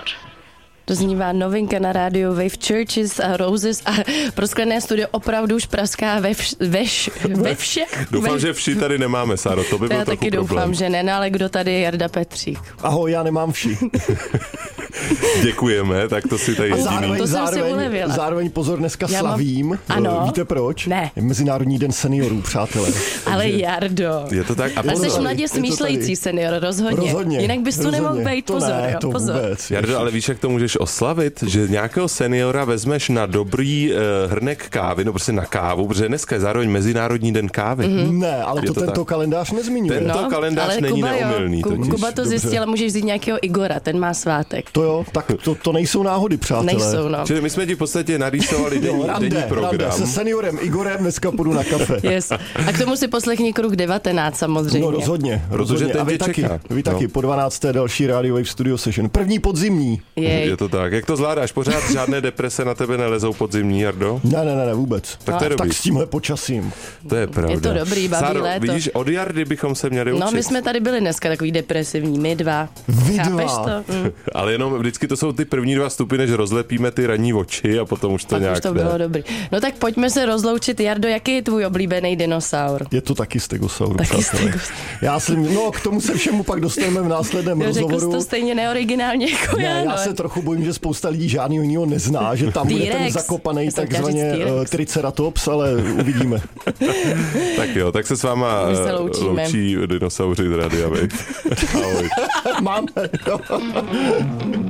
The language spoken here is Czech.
Doznívá novinka na rádiu Wave Churches a Roses a prosklené studio opravdu už praská ve všech. Doufám, že vši tady nemáme, Sáro, to by byl já trochu taky problém. doufám, že ne, no, ale kdo tady je Jarda Petřík. Ahoj, já nemám vši. Děkujeme, tak to si tady zároveň pozor, dneska slavím. Ano. Víte proč? Ne. Je Mezinárodní den seniorů, přátelé. Ale Jardo. Je to tak? A jsi mladě smýšlející senior, rozhodně. Jinak bys tu nemohl být, pozor. Ne, to pozor. Vůbec. Jardo, ale víš, jak to můžeš oslavit? Že nějakého seniora vezmeš na dobrý hrnek kávy, no prostě na kávu, protože dneska je zároveň Mezinárodní den kávy. Ne, ale to tento kalendář nezmiňuje. Tento kalendář není neomylný. Kuba to zjistil, ale můžeš vzít nějakého Igora, ten má svátek. To jo, tak to nejsou náhody, přátelé. Nejsou, no. Čili my jsme ti v podstatě narýsovali denní program. Se seniorem Igorem dneska půjdu na kafe. Yes. A k tomu si poslechni kruh 19 samozřejmě. No rozhodně. Protože ten a vy taky, čeká. Taky po 12. další Radio Wave Studio Session. První podzimní. Je to tak. Jak to zvládáš? Pořád žádné deprese na tebe nelezou podzimní, Jardo? Ne, vůbec. Tak to je dobrý. Tak s tímhle počasím. To je pravda. Je to dobrý, baví Sáro, léto. vidíš, od Jardy bychom se měli učit. No, my jsme tady byli dneska takový depresivní, my dva. Chápeš to? Ale jenom vždycky to jsou ty první 2 vstupy, než rozlepíme ty ranní oči a potom už to pak nějak už to bylo dobrý. No tak pojďme se rozloučit. Jardo, jaký je tvůj oblíbený dinosaur? Je to taky stegosaur. Taky Já si, k tomu se všemu pak dostaneme v následném rozhovoru. Řekl jsi to stejně neoriginálně jako já. Já se trochu bojím, že spousta lidí žádného jiného nezná, že tam bude ten zakopaný takzvaně Triceratops, ale uvidíme. Tak jo, tak se s váma loučí dinosauři z Radia Wave. Ahoj. Máme.